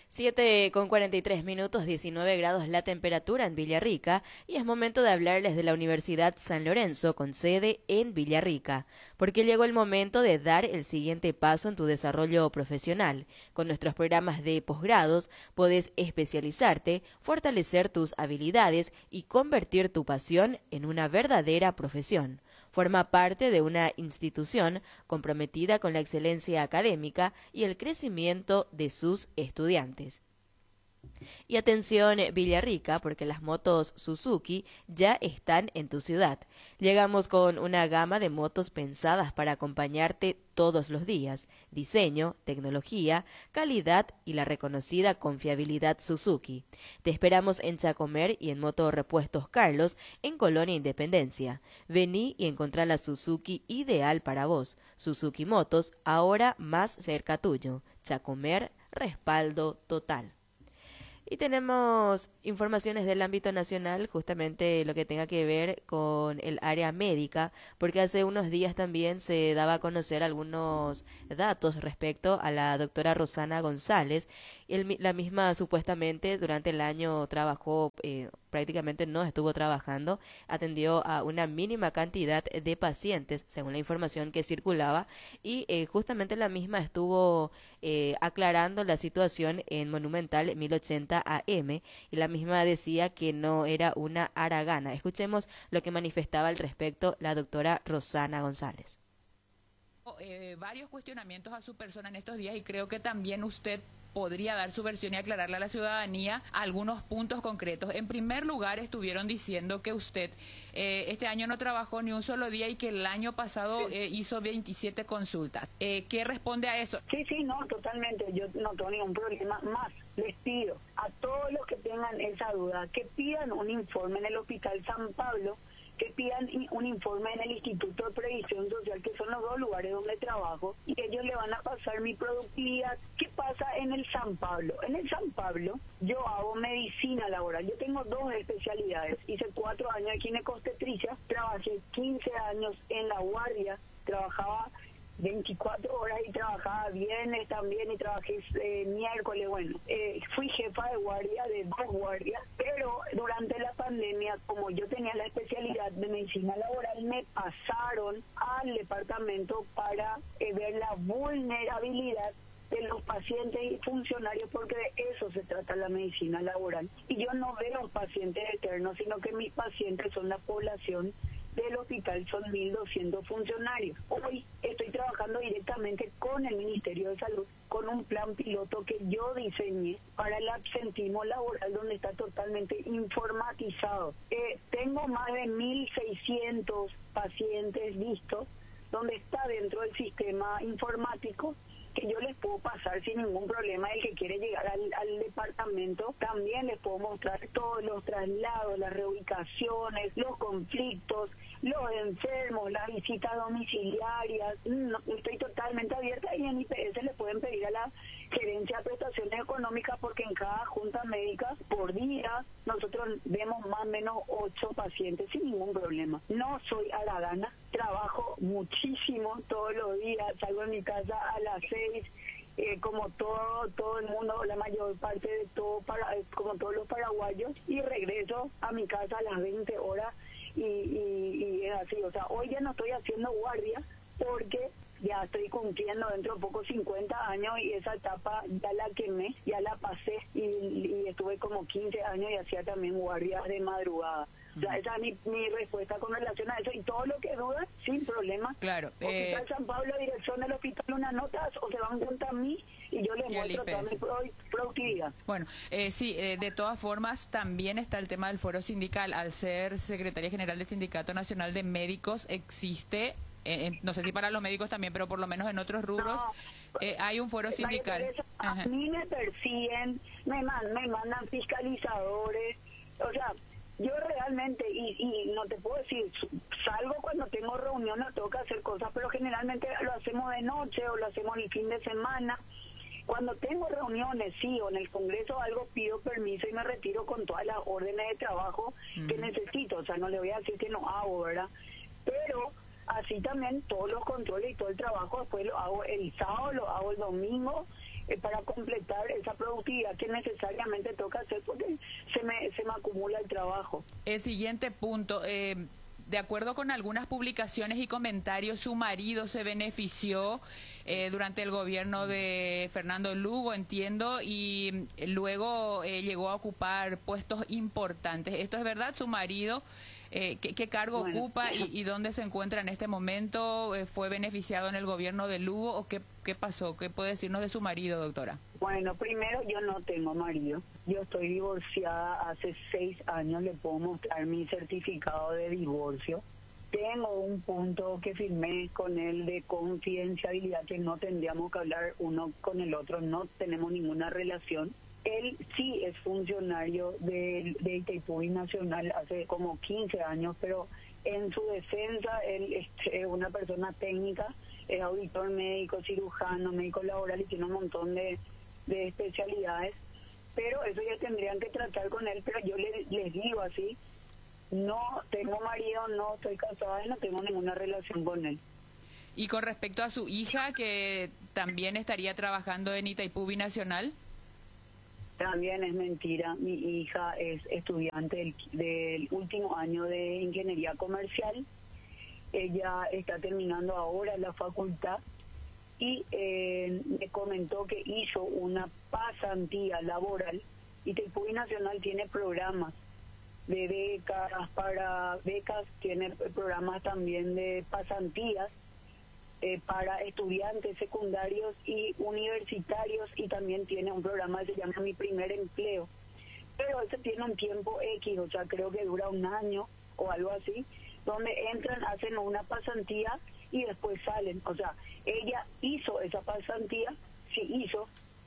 7:43 minutos, 19 grados la temperatura en Villarrica, y es momento de hablarles de la Universidad San Lorenzo con sede en Villarrica, porque llegó el momento de dar el siguiente paso en tu desarrollo profesional. Con nuestros programas de posgrados podés especializarte, fortalecer tus habilidades y convertir tu pasión en una verdadera profesión. Forma parte de una institución comprometida con la excelencia académica y el crecimiento de sus estudiantes. Y atención Villarrica, porque las motos Suzuki ya están en tu ciudad. Llegamos con una gama de motos pensadas para acompañarte todos los días. Diseño, tecnología, calidad y la reconocida confiabilidad Suzuki. Te esperamos en Chacomer y en Moto Repuestos Carlos, en Colonia Independencia. Vení y encontrá la Suzuki ideal para vos. Suzuki Motos, ahora más cerca tuyo. Chacomer, respaldo total. Y tenemos informaciones del ámbito nacional, justamente lo que tenga que ver con el área médica, porque hace unos días también se daba a conocer algunos datos respecto a la doctora Rosana González. La misma supuestamente durante el año trabajó, prácticamente no estuvo trabajando, atendió a una mínima cantidad de pacientes, según la información que circulaba, y justamente la misma estuvo aclarando la situación en Monumental 1080 AM, y la misma decía que no era una haragana. Escuchemos lo que manifestaba al respecto la doctora Rosana González. Varios cuestionamientos a su persona en estos días, y creo que también usted podría dar su versión y aclararle a la ciudadanía algunos puntos concretos. En primer lugar, estuvieron diciendo que usted este año no trabajó ni un solo día y que el año pasado hizo 27 consultas. ¿Qué responde a eso? Sí, no, totalmente. Yo no tengo ningún problema. Más, les pido a todos los que tengan esa duda que pidan un informe en el Hospital San Pablo, que pidan un informe en el Instituto de Previsión Social, que son los dos lugares donde trabajo, y ellos le van a pasar mi productividad. ¿Qué pasa en el San Pablo? En el San Pablo yo hago medicina laboral. Yo tengo 2 especialidades. Hice 4 años de ginecostetricia, trabajé 15 años en la guardia, trabajaba 24 horas y trabajaba viernes también y trabajé miércoles. Bueno, fui jefa de guardia de 2 guardias, pero durante la pandemia, como yo tenía la especialidad de medicina laboral, me pasaron al departamento para ver la vulnerabilidad de los pacientes y funcionarios, porque de eso se trata la medicina laboral. Y yo no veo pacientes eternos, sino que mis pacientes son la población del hospital, son 1.200 funcionarios. Hoy estoy trabajando directamente con el Ministerio de Salud, con un plan piloto que yo diseñé para el absentismo laboral, donde está totalmente informatizado. Tengo más de 1.600 pacientes listos, donde está dentro del sistema informático, que yo les puedo pasar sin ningún problema. El que quiere llegar al departamento, también les puedo mostrar todos los traslados, las reubicaciones, los conflictos, los enfermos, las visitas domiciliarias. Estoy totalmente abierta, y en IPS le pueden pedir a la gerencia de prestaciones económicas, porque en cada junta médica por día nosotros vemos más o menos 8 pacientes sin ningún problema. No soy haragana, trabajo muchísimo todos los días, salgo de mi casa a las 6, como todo el mundo, la mayor parte de todo, como todos los paraguayos, y regreso a mi casa a las 20 horas y es así. O sea, hoy ya no estoy haciendo guardia porque ya estoy cumpliendo dentro de poco 50 años, y esa etapa ya la quemé, ya la pasé, y estuve como 15 años y hacía también guardias de madrugada. O sea, esa es mi respuesta con relación a eso, y todo lo que dudas, sin problema. Claro. Hospital San Pablo, dirección del hospital, unas notas, o se van junto a mí y yo les muestro toda mi productividad. Bueno, sí, de todas formas también está el tema del foro sindical. Al ser secretaria general del Sindicato Nacional de Médicos, existe, no sé si para los médicos también, pero por lo menos en otros rubros, hay un foro sindical. A mí me persiguen, me mandan fiscalizadores, o sea, yo realmente, y no te puedo decir, salgo cuando tengo reuniones, tengo que hacer cosas, pero generalmente lo hacemos de noche o lo hacemos el fin de semana. Cuando tengo reuniones, sí, o en el Congreso o algo, pido permiso y me retiro con todas las órdenes de trabajo que necesito. O sea, no le voy a decir que no hago, ¿verdad? Pero así también todos los controles y todo el trabajo después lo hago el sábado, lo hago el domingo, para completar esa productividad que necesariamente toca hacer porque se me acumula el trabajo. El siguiente punto, de acuerdo con algunas publicaciones y comentarios, su marido se benefició durante el gobierno de Fernando Lugo, entiendo, y luego llegó a ocupar puestos importantes. ¿Esto es verdad? ¿Su marido qué cargo ocupa y dónde se encuentra en este momento? ¿Fue beneficiado en el gobierno de Lugo o qué pasó? ¿Qué puede decirnos de su marido, doctora? Bueno, primero, yo no tengo marido. Yo estoy divorciada hace 6 años. Le puedo mostrar mi certificado de divorcio. Tengo un punto que firmé con él de confidencialidad, que no tendríamos que hablar uno con el otro. No tenemos ninguna relación. Él sí es funcionario de Itaipú Nacional hace como 15 años, pero en su defensa, él es una persona técnica, es auditor médico, cirujano, médico laboral y tiene un montón de especialidades, pero eso ya tendrían que tratar con él. Pero yo les digo así, no tengo marido, no estoy casada y no tengo ninguna relación con él. Y con respecto a su hija, que también estaría trabajando en Itaipú Binacional. También es mentira. Mi hija es estudiante del último año de ingeniería comercial. Ella está terminando ahora la facultad y me comentó que hizo una pasantía laboral. Y Itaipú Nacional tiene programas de becas, tiene programas también de pasantías para estudiantes secundarios y universitarios, y también tiene un programa que se llama Mi Primer Empleo. Pero ese tiene un tiempo X, o sea, creo que dura 1 año o algo así, donde entran, hacen una pasantía y después salen. O sea, ella hizo esa pasantía, sí hizo,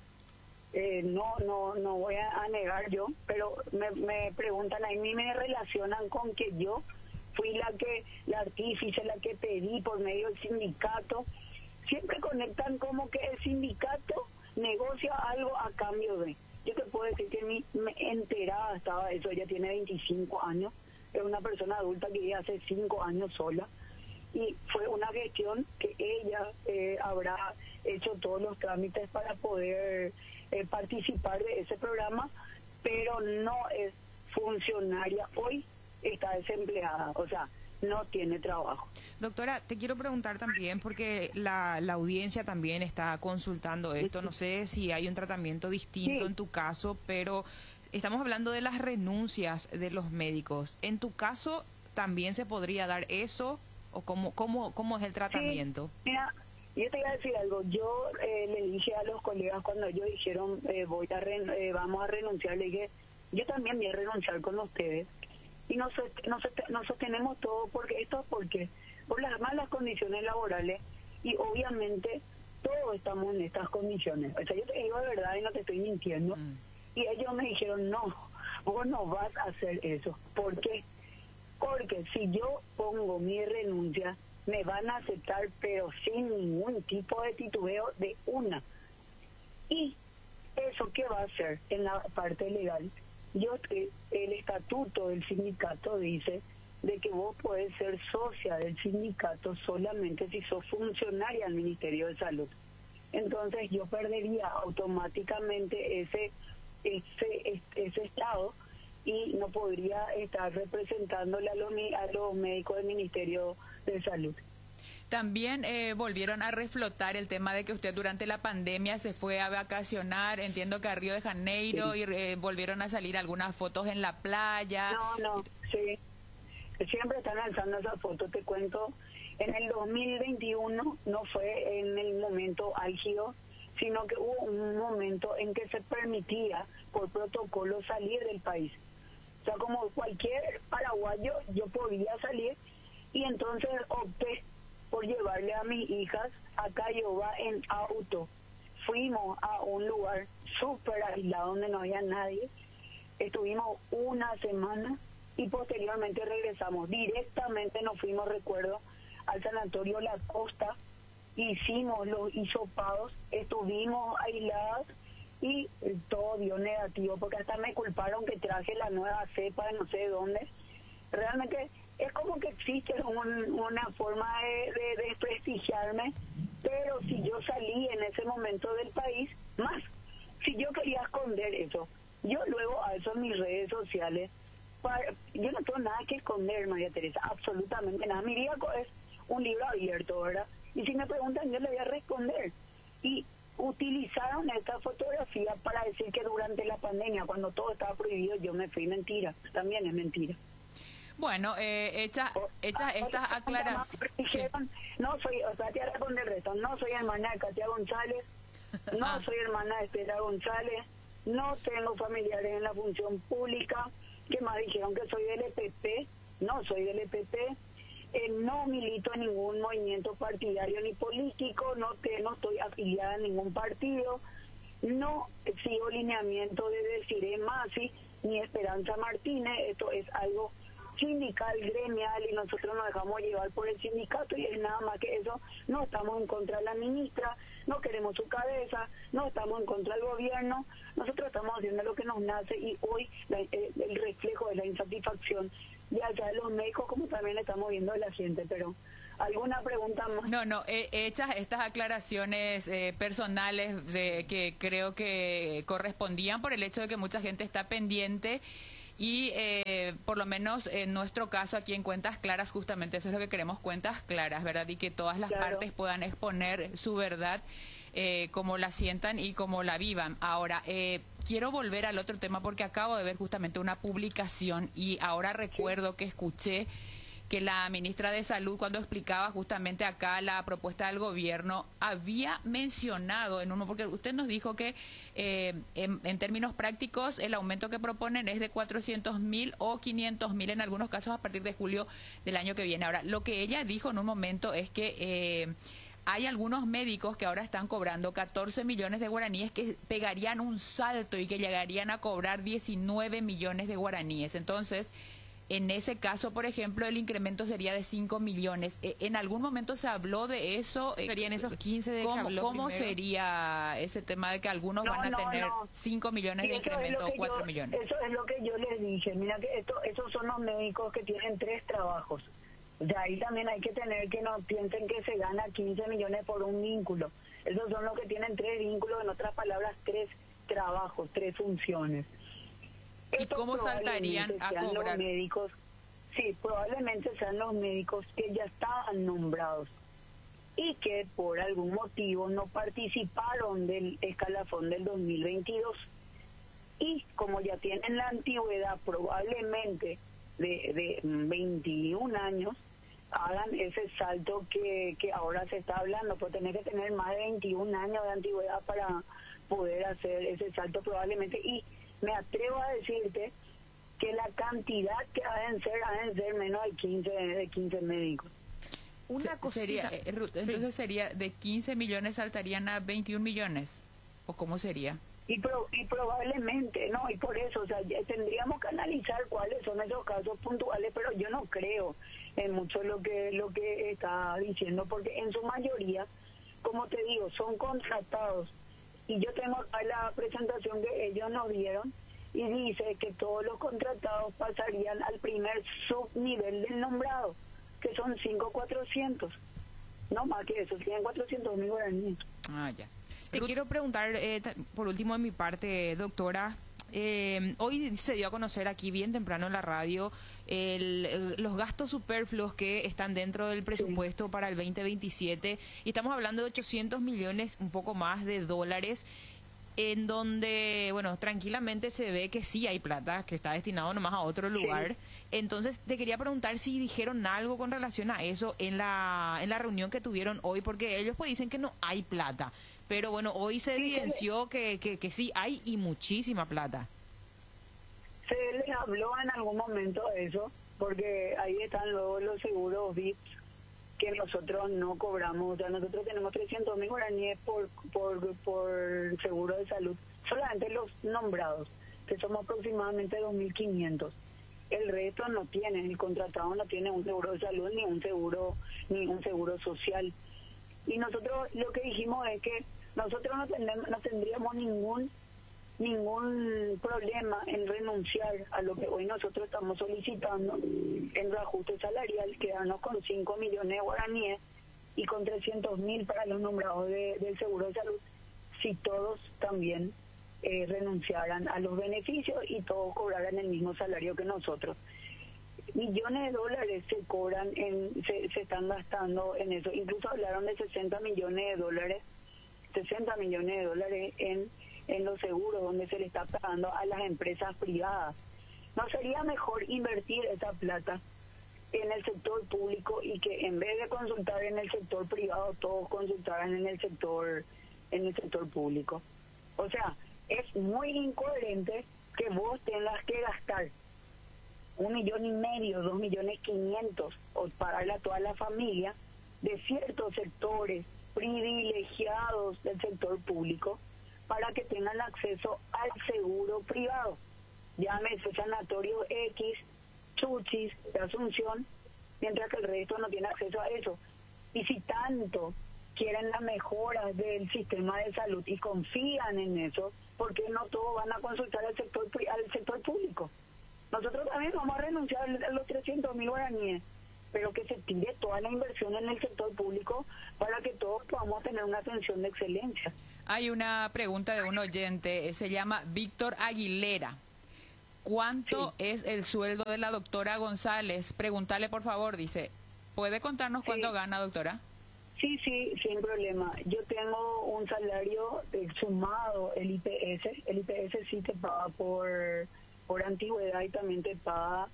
no voy a negar yo, pero me preguntan, a mí me relacionan con que yo fui la artífice, la que pedí por medio del sindicato. Siempre conectan como que el sindicato negocia algo a cambio de. Yo te puedo decir que me enterada estaba eso. Ella tiene 25 años, es una persona adulta que vive hace 5 años sola, y fue una gestión que ella habrá hecho todos los trámites para poder participar de ese programa, pero no es funcionaria hoy, está desempleada, o sea, no tiene trabajo. Doctora, te quiero preguntar también, porque la audiencia también está consultando esto, no sé si hay un tratamiento distinto en tu caso, pero estamos hablando de las renuncias de los médicos. ¿En tu caso también se podría dar eso o cómo es el tratamiento? Sí, mira, yo te voy a decir algo. Yo le dije a los colegas cuando ellos dijeron vamos a renunciar, le dije, yo también voy a renunciar con ustedes. Y nos sostenemos todo porque por las malas condiciones laborales, y obviamente todos estamos en estas condiciones. O sea, yo te digo de verdad y no te estoy mintiendo. Y ellos me dijeron, no, vos no vas a hacer eso. ¿Por qué? Porque si yo pongo mi renuncia, me van a aceptar, pero sin ningún tipo de titubeo de una. ¿Y eso qué va a hacer en la parte legal? El estatuto del sindicato dice de que vos podés ser socia del sindicato solamente si sos funcionaria del Ministerio de Salud. Entonces yo perdería automáticamente ese estado y no podría estar representándole a los médicos del Ministerio de Salud. También volvieron a reflotar el tema de que usted durante la pandemia se fue a vacacionar, entiendo que a Río de Janeiro, y volvieron a salir algunas fotos en la playa. No, sí. Siempre están lanzando esas fotos, te cuento. En el 2021 no fue en el momento álgido, sino que hubo un momento en que se permitía por protocolo salir del país. O sea, como cualquier paraguayo, yo podía salir, y entonces opté por llevarle a mis hijas a Cayobá en auto. Fuimos a un lugar súper aislado donde no había nadie. Estuvimos 1 semana y posteriormente regresamos. Directamente nos fuimos, recuerdo, al sanatorio La Costa. Hicimos los hisopados, estuvimos aisladas y todo dio negativo, porque hasta me culparon que traje la nueva cepa de no sé dónde. Realmente es como que existe una forma de desprestigiarme, pero si yo salí en ese momento del país, más sociales. Yo no tengo nada que esconder, María Teresa, absolutamente nada. Mi vida es un libro abierto, ¿verdad? Y si me preguntan, yo le voy a responder. Y utilizaron esta fotografía para decir que durante la pandemia, cuando todo estaba prohibido, yo me fui. Mentira, también es mentira. Bueno, hechas estas aclaraciones. Dijeron, no soy, o sea, te responder el resto, no soy hermana de Katia González, no soy hermana de Estela González, no tengo familiares en la función pública. ¿Qué más dijeron? Que soy del EPP, no soy del EPP, no milito en ningún movimiento partidario ni político, no estoy afiliada a ningún partido, no sigo lineamiento de Desiree Masi ni Esperanza Martínez. Esto es algo sindical, gremial, y nosotros nos dejamos llevar por el sindicato, y es nada más que eso. No estamos en contra de la ministra, no queremos su cabeza, no estamos en contra del gobierno, nosotros estamos haciendo lo que nos nace, y hoy el reflejo de la insatisfacción ya sea de los médicos, como también estamos viendo de la gente. Pero ¿alguna pregunta más? No, hechas estas aclaraciones personales de que creo que correspondían por el hecho de que mucha gente está pendiente. Y por lo menos en nuestro caso aquí en Cuentas Claras, justamente eso es lo que queremos, cuentas claras, ¿verdad? Y que todas las partes puedan exponer su verdad como la sientan y como la vivan. Ahora, quiero volver al otro tema porque acabo de ver justamente una publicación y ahora recuerdo que escuché que la ministra de Salud, cuando explicaba justamente acá la propuesta del gobierno, había mencionado en uno, porque usted nos dijo que en términos prácticos el aumento que proponen es de 400.000 o 500.000 en algunos casos a partir de julio del año que viene. Ahora, lo que ella dijo en un momento es que hay algunos médicos que ahora están cobrando 14 millones de guaraníes que pegarían un salto y que llegarían a cobrar 19 millones de guaraníes. Entonces, en ese caso, por ejemplo, el incremento sería de 5 millones. ¿En algún momento se habló de eso? ¿Serían esos 15 de ¿Cómo sería ese tema de que algunos van a tener 5 millones de incremento o 4 millones? Eso es lo que yo les dije. Mira que esos son los médicos que tienen 3 trabajos. De ahí también hay que tener que no piensen que se gana 15 millones por un vínculo. Esos son los que tienen 3 vínculos, en otras palabras, 3 trabajos, 3 funciones. ¿Y cómo saltarían a cobrar? Los médicos, sí, probablemente sean los médicos que ya estaban nombrados y que por algún motivo no participaron del escalafón del 2022. Y como ya tienen la antigüedad probablemente de 21 años, hagan ese salto que ahora se está hablando, por tener que tener más de 21 años de antigüedad para poder hacer ese salto probablemente. Y me atrevo a decirte que la cantidad que ha de ser menos de 15 médicos. Una cosita. Entonces sería de 15 millones saltarían a 21 millones, ¿o cómo sería? Y probablemente, no, y por eso, o sea, tendríamos que analizar cuáles son esos casos puntuales, pero yo no creo en mucho lo que está diciendo, porque en su mayoría, como te digo, son contratados. Y yo tengo acá la presentación que ellos nos dieron y dice que todos los contratados pasarían al primer subnivel del nombrado, que son 5.400. No más que eso, tienen 400.000 guaraníes. Ah, ya. Te quiero preguntar, por último de mi parte, doctora, hoy se dio a conocer aquí bien temprano en la radio los gastos superfluos que están dentro del presupuesto para el 2027 y estamos hablando de 800 millones, un poco más de dólares, en donde, bueno, tranquilamente se ve que sí hay plata, que está destinado nomás a otro lugar. Sí. Entonces, te quería preguntar si dijeron algo con relación a eso en la reunión que tuvieron hoy, porque ellos pues dicen que no hay plata. Pero bueno, hoy se evidenció que sí hay y muchísima plata. Se les habló en algún momento de eso, porque ahí están luego los seguros VIPs que nosotros no cobramos. O sea, nosotros tenemos 300.000 guaraníes por seguro de salud, solamente los nombrados, que somos aproximadamente 2.500. El resto no tiene, el contratado no tiene un seguro de salud ni un seguro social. Y nosotros lo que dijimos es que nosotros no tendríamos ningún problema en renunciar a lo que hoy nosotros estamos solicitando en reajuste salarial, quedarnos con 5 millones de guaraníes y con 300.000 para los nombrados del seguro de salud, si todos también renunciaran a los beneficios y todos cobraran el mismo salario que nosotros. Millones de dólares se cobran, se están gastando en eso. Incluso hablaron de 60 millones de dólares en los seguros, donde se le está pagando a las empresas privadas. ¿No sería mejor invertir esa plata en el sector público y que en vez de consultar en el sector privado, todos consultaran en el sector público? O sea, es muy incoherente que vos tengas que gastar 1,5 millones, 2,500,000 o pagarle a toda la familia de ciertos sectores privilegiados del sector público para que tengan acceso al seguro privado. Llámese Sanatorio X, Chuchis, de Asunción, mientras que el resto no tiene acceso a eso. Y si tanto quieren las mejoras del sistema de salud y confían en eso, ¿por qué no todos van a consultar al sector público? Nosotros también vamos a renunciar a los 300.000 guaraníes, pero que se tire toda la inversión en el sector público para que todos podamos tener una atención de excelencia. Hay una pregunta de un oyente, se llama Víctor Aguilera. ¿Cuánto es el sueldo de la doctora González? Pregúntale, por favor, dice. ¿Puede contarnos cuánto gana, doctora? Sí, sin problema. Yo tengo un salario sumado, el IPS. El IPS sí te paga por antigüedad y también te paga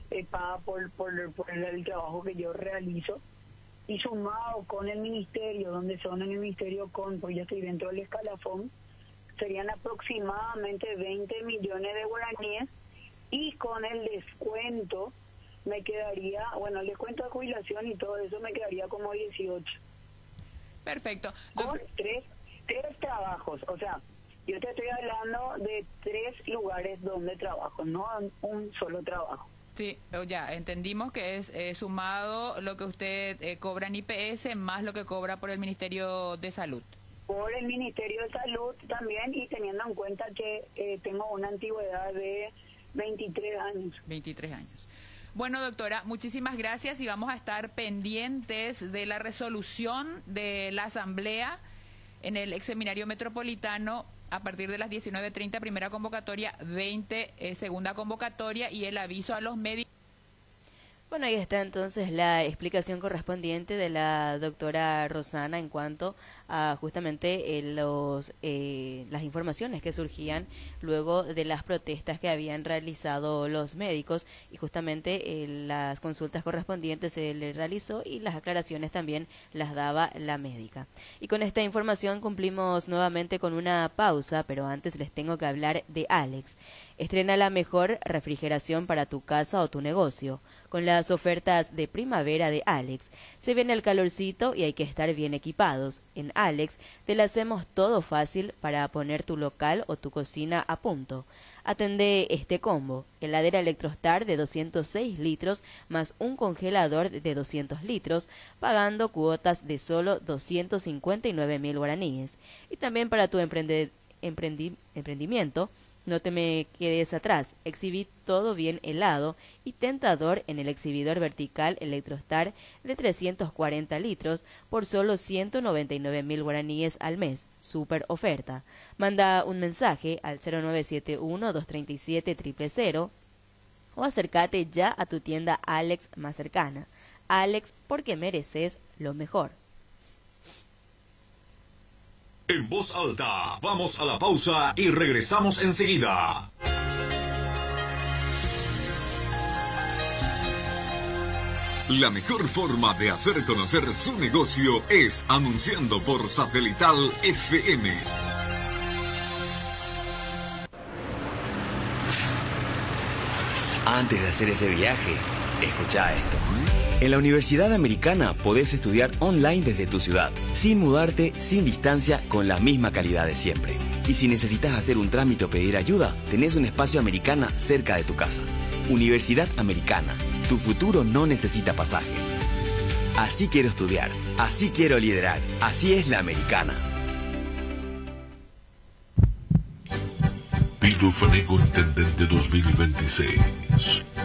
por el trabajo que yo realizo. Y sumado con el ministerio, donde son en el ministerio pues yo estoy dentro del escalafón, serían aproximadamente 20 millones de guaraníes, y con el descuento me quedaría, el descuento de jubilación y todo eso me quedaría como 18. Perfecto. Con tres trabajos, o sea, yo te estoy hablando de 3 lugares donde trabajo, no un solo trabajo. Sí, ya entendimos que es sumado lo que usted cobra en IPS más lo que cobra por el Ministerio de Salud. Por el Ministerio de Salud también, y teniendo en cuenta que tengo una antigüedad de 23 años. 23 años. Bueno, doctora, muchísimas gracias y vamos a estar pendientes de la resolución de la Asamblea en el ex seminario metropolitano a partir de las 19:30, primera convocatoria, 20, segunda convocatoria, y el aviso a los medios. Bueno, ahí está entonces la explicación correspondiente de la doctora Rosana en cuanto a justamente las informaciones que surgían luego de las protestas que habían realizado los médicos, y justamente las consultas correspondientes se le realizó y las aclaraciones también las daba la médica. Y con esta información cumplimos nuevamente con una pausa, pero antes les tengo que hablar de Alex. Estrena la mejor refrigeración para tu casa o tu negocio. Con las ofertas de primavera de Alex, se viene el calorcito y hay que estar bien equipados. En Alex te lo hacemos todo fácil para poner tu local o tu cocina a punto. Atende este combo: heladera Electrostar de 206 litros más un congelador de 200 litros, pagando cuotas de solo 259.000 guaraníes. Y también para tu emprendimiento, no te me quedes atrás, exhibí todo bien helado y tentador en el exhibidor vertical Electrostar de 340 litros por solo 199.000 guaraníes al mes. Super oferta. Manda un mensaje al 0971-237-000 o acércate ya a tu tienda Alex más cercana. Alex, porque mereces lo mejor. En voz alta, vamos a la pausa y regresamos enseguida. La mejor forma de hacer conocer su negocio es anunciando por Satelital FM. Antes de hacer ese viaje, escucha esto. En la Universidad Americana podés estudiar online desde tu ciudad, sin mudarte, sin distancia, con la misma calidad de siempre. Y si necesitas hacer un trámite o pedir ayuda, tenés un espacio Americana cerca de tu casa. Universidad Americana, tu futuro no necesita pasaje. Así quiero estudiar, así quiero liderar, así es la Americana. Pino Fanego Intendente 2026.